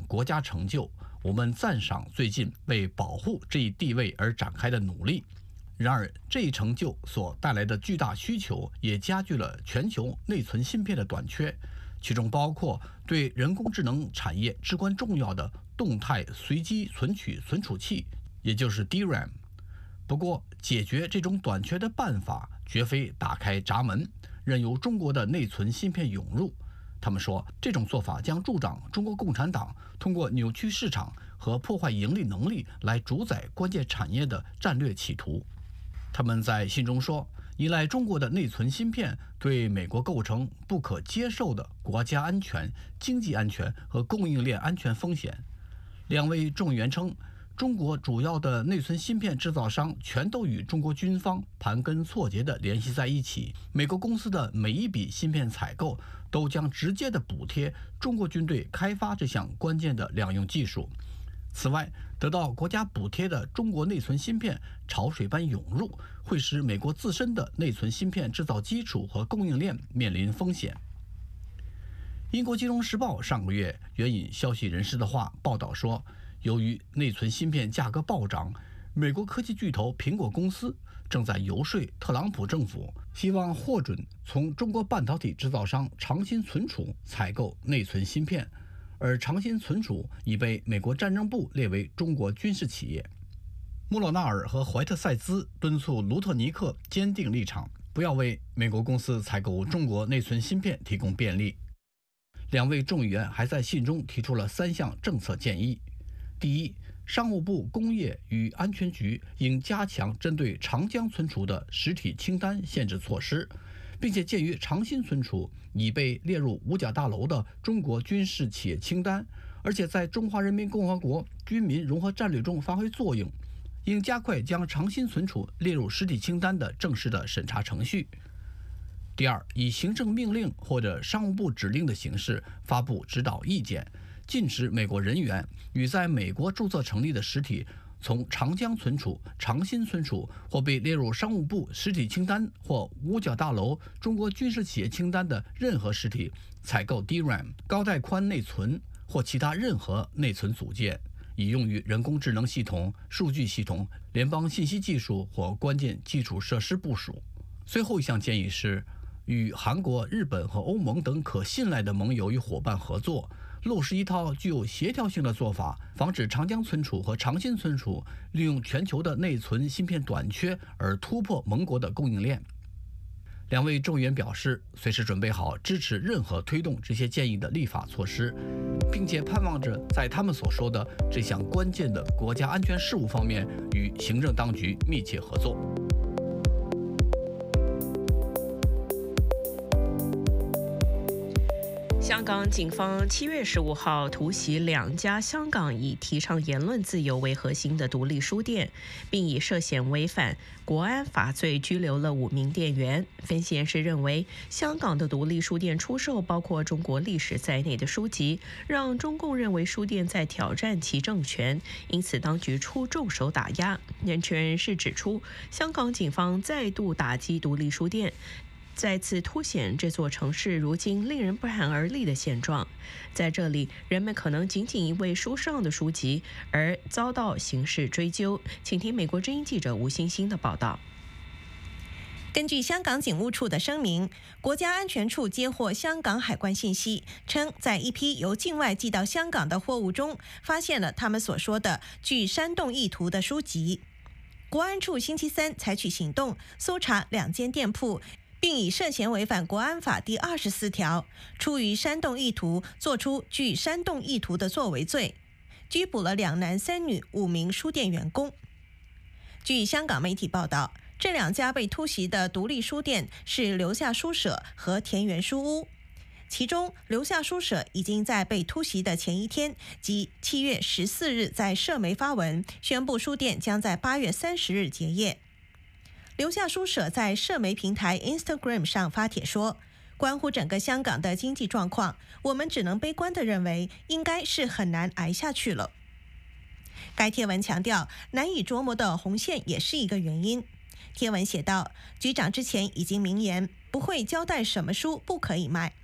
国家成就，我们赞赏最近为保护这一地位而展开的努力。然而，这一成就所带来的巨大需求也加剧了全球内存芯片的短缺，其中包括对人工智能产业至关重要的动态随机存取存储器，也就是 DRAM。不过，解决这种短缺的办法绝非打开闸门，任由中国的内存芯片涌入。他们说，这种做法将助长中国共产党通过扭曲市场和破坏盈利能力来主宰关键产业的战略企图。他们在信中说，依赖中国的内存芯片对美国构成不可接受的国家安全、经济安全和供应链安全风险。两位众议员称，中国主要的内存芯片制造商全都与中国军方盘根错节地联系在一起，美国公司的每一笔芯片采购都将直接地补贴中国军队开发这项关键的两用技术。此外，得到国家补贴的中国内存芯片潮水般涌入，会使美国自身的内存芯片制造基础和供应链面临风险。英国金融时报上个月援引消息人士的话报道说，由于内存芯片价格暴涨，美国科技巨头苹果公司正在游说特朗普政府，希望获准从中国半导体制造商长鑫存储采购内存芯片，而长鑫存储已被美国战争部列为中国军事企业。穆洛纳尔和怀特塞兹敦促卢特尼克坚定立场，不要为美国公司采购中国内存芯片提供便利。两位众议员还在信中提出了3项政策建议。第一，商务部工业与安全局应加强针对长江存储的实体清单限制措施，并且鉴于长鑫存储已被列入五角大楼的中国军事企业清单，而且在中华人民共和国军民融合战略中发挥作用，应加快将长鑫存储列入实体清单的正式的审查程序。第二，以行政命令或者商务部指令的形式发布指导意见，禁止美国人员与在美国注册成立的实体从长江存储、长鑫存储或被列入商务部实体清单或五角大楼中国军事企业清单的任何实体采购 DRAM 高带宽内存或其他任何内存组件，以用于人工智能系统、数据系统、联邦信息技术或关键基础设施部署。最后一项建议是，与韩国、日本和欧盟等可信赖的盟友与伙伴合作，落实一套具有协调性的做法，防止长江存储和长鑫存储利用全球的内存芯片短缺而突破盟国的供应链。两位众议员表示，随时准备好支持任何推动这些建议的立法措施，并且盼望着在他们所说的这项关键的国家安全事务方面与行政当局密切合作。 香港警方7月15号突袭2家香港以提倡言论自由为核心的独立书店，并以涉嫌违反国安法罪拘留了5名店员。分析人士认为，香港的独立书店出售包括中国历史在内的书籍，让中共认为书店在挑战其政权，因此当局出重手打压。人权人士指出，香港警方再度打击独立书店，再次凸显这座城市如今令人不寒而栗的现状。在这里，人们可能仅因为书上的书籍而遭到刑事追究。请听美国之音记者吴欣欣的报道。 根据香港警务处的声明，国家安全处接获香港海关信息，称在一批由境外寄到香港的货物中，发现了他们所说的具煽动意图的书籍。国安处星期三采取行动，搜查2间店铺，并以涉嫌违反国安法第24条，出于煽动意图做出具煽动意图的作为罪，拘捕了2男3女5名书店员工。据香港媒体报道，这2家被突袭的独立书店是留下书社和田园书屋，其中留下书社已经在被突袭的前一天，即7月14日在社媒发文，宣布书店将在8月30日结业。留下书社在社媒平台 Instagram 上发帖说，关乎整个香港的经济状况，我们只能悲观地认为应该是很难挨下去了。该贴文强调，难以捉摸的红线也是一个原因。贴文写道，局长之前已经明言不会交代什么书不可以卖。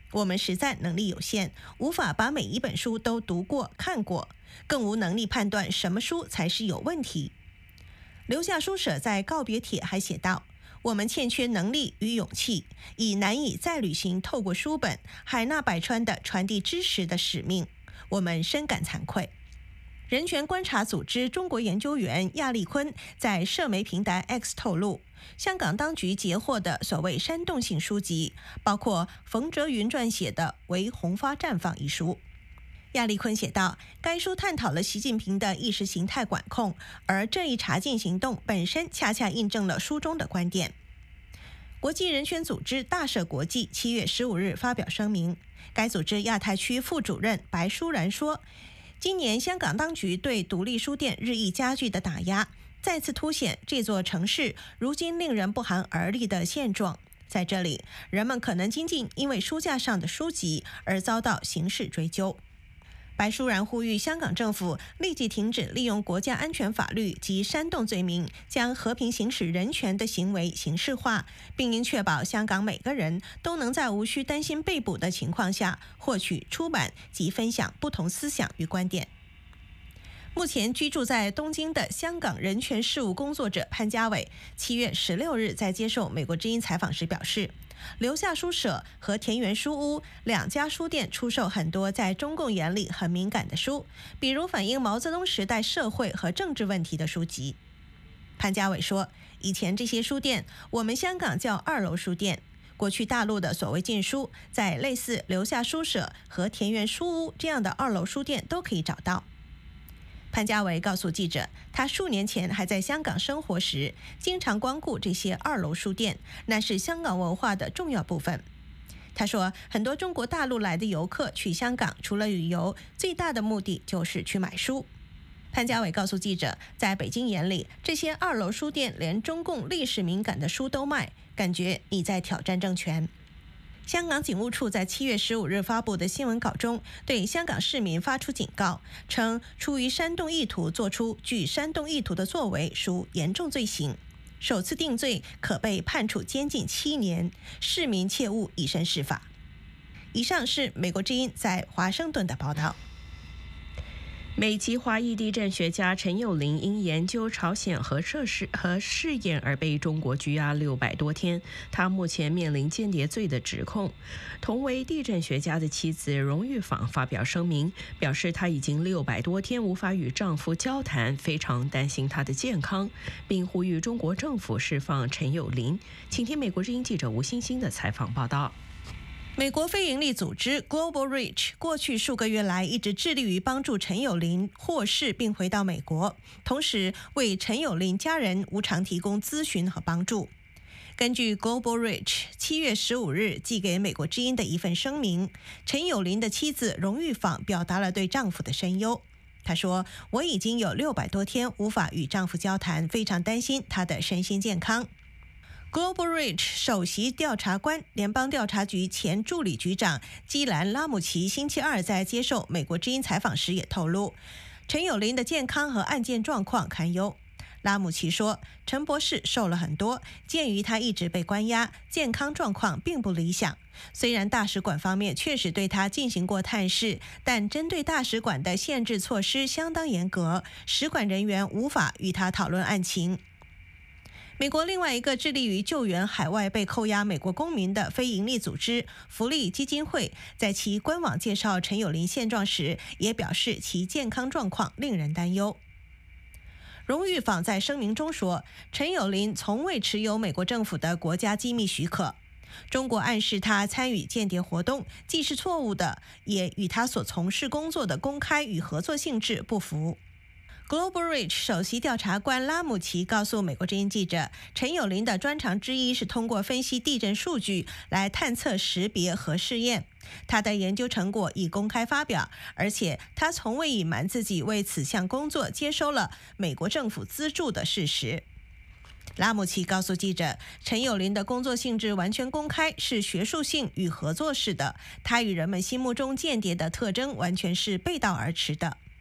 我们实在能力有限，无法把每一本书都读过看过，更无能力判断什么书才是有问题。留下书社在告别帖还写道，我们欠缺能力与勇气，已难以再履行透过书本海纳百川的传递知识的使命，我们深感惭愧。人权观察组织中国研究员亚历坤在社媒平台 X 透露，香港当局截获的所谓煽动性书籍，包括冯哲云撰写的《为红花绽放》一书。亚历坤写道，该书探讨了习近平的意识形态管控，而这一查禁行动本身恰恰印证了书中的观点。国际人权组织大社国际7月15日发表声明，该组织亚太区副主任白舒然说，今年香港当局对独立书店日益加剧的打压，再次凸显这座城市如今令人不寒而栗的现状。在这里，人们可能仅仅因为书架上的书籍而遭到刑事追究。白舒然呼吁香港政府立即停止利用国家安全法律及煽动罪名将和平行使人权的行为刑事化，并应确保香港每个人都能在无需担心被捕的情况下获取、出版及分享不同思想与观点。目前居住在东京的香港人权事务工作者潘家伟7月16日在接受美国之音采访时表示，留下书社和田园书屋两家书店出售很多在中共眼里很敏感的书，比如反映毛泽东时代社会和政治问题的书籍。潘家伟说，以前这些书店我们香港叫二楼书店，过去大陆的所谓禁书，在类似留下书社和田园书屋这样的二楼书店都可以找到。潘家伟告诉记者，他数年前还在香港生活时，经常光顾这些二楼书店，那是香港文化的重要部分。他说，很多中国大陆来的游客去香港，除了旅游，最大的目的就是去买书。潘家伟告诉记者，在北京眼里，这些二楼书店连中共历史敏感的书都卖，感觉你在挑战政权。香港警务处在7月15日发布的新闻稿中，对香港市民发出警告，称出于煽动意图做出具煽动意图的作为属严重罪行，首次定罪可被判处监禁7年，市民切勿以身试法。以上是美国之音在华盛顿的报道。 美籍华裔地震学家陈友麟因研究朝鲜核设施和试验而被中国拘押600多天，他目前面临间谍罪的指控。同为地震学家的妻子荣玉坊发表声明，表示她已经600多天无法与丈夫交谈，非常担心他的健康，并呼吁中国政府释放陈友麟。请听美国之音记者吴欣欣的采访报道。 美国非营利组织 Global Reach 过去数个月来一直致力于帮助陈友麟获释并回到美国，同时为陈友麟家人无偿提供咨询和帮助。根据 Global Reach 7月15日寄给美国之音的一份声明，陈友麟的妻子荣玉坊表达了对丈夫的深忧。她说，我已经有600多天无法与丈夫交谈，非常担心他的身心健康。Global Reach 首席调查官、联邦调查局前助理局长基兰·拉姆齐星期二在接受美国之音采访时也透露，陈友麟的健康和案件状况堪忧。拉姆齐说，陈博士瘦了很多，鉴于他一直被关押，健康状况并不理想。虽然大使馆方面确实对他进行过探视，但针对大使馆的限制措施相当严格，使馆人员无法与他讨论案情。美国另外一个致力于救援海外被扣押美国公民的非营利组织福利基金会，在其官网介绍陈友麟现状时，也表示其健康状况令人担忧。荣玉坊在声明中说，陈友麟从未持有美国政府的国家机密许可。中国暗示他参与间谍活动，既是错误的，也与他所从事工作的公开与合作性质不符。Global Reach 首席调查官拉姆齐告诉美国之音记者，陈友麟的专长之一是通过分析地震数据来探测识别和试验。他的研究成果已公开发表，而且他从未隐瞒自己为此项工作接收了美国政府资助的事实。拉姆齐告诉记者，陈友麟的工作性质完全公开，是学术性与合作式的，他与人们心目中间谍的特征完全是背道而驰的。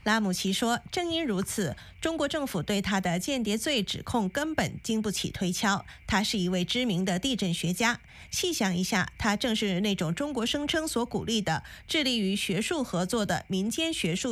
拉姆齐说，正因如此，中国政府对他的间谍罪指控根本经不起推敲。他是一位知名的地震学家，细想一下，他正是那种中国声称所鼓励的致力于学术合作的民间学术